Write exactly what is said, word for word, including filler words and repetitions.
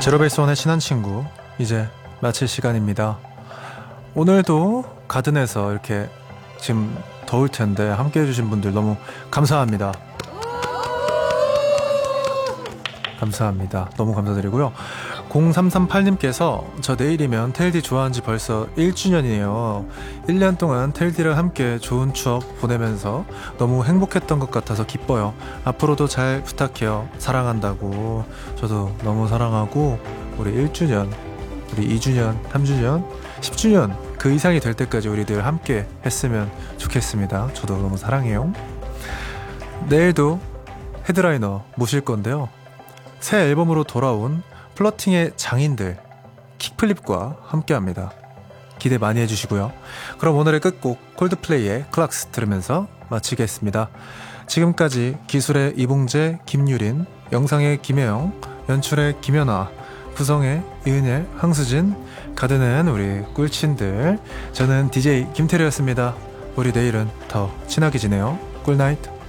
제로베이스원의 친한 친구 이제 마칠 시간입니다. 오늘도 가든에서 이렇게 지금 더울 텐데 함께 해주신 분들 너무 감사합니다. 감사합니다. 너무 감사드리고요. 공삼삼팔님께서 저 내일이면 텔디 좋아한 지 벌써 일 주년이에요. 일 년 동안 텔디랑 함께 좋은 추억 보내면서 너무 행복했던 것 같아서 기뻐요. 앞으로도 잘 부탁해요. 사랑한다고. 저도 너무 사랑하고 우리 일 주년, 우리 이 주년, 삼 주년, 십 주년 그 이상이 될 때까지 우리들 함께 했으면 좋겠습니다. 저도 너무 사랑해요. 내일도 헤드라이너 모실 건데요. 새 앨범으로 돌아온 플러팅의 장인들 킥플립과 함께합니다. 기대 많이 해주시고요. 그럼 오늘의 끝곡 콜드플레이의 클락스 들으면서 마치겠습니다. 지금까지 기술의 이봉재, 김유린, 영상의 김혜영, 연출의 김연아, 구성의 이은열, 황수진, 가드는 우리 꿀친들. 저는 디제이 김태리였습니다. 우리 내일은 더 친하게 지내요. 꿀나잇.